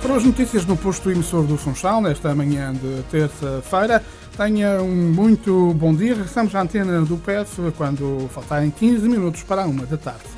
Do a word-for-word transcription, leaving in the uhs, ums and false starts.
Foram as notícias no posto emissor do Funchal, nesta manhã de terça-feira. Tenha um muito bom dia. Regressamos à antena do P E F quando faltarem quinze minutos para a uma da tarde.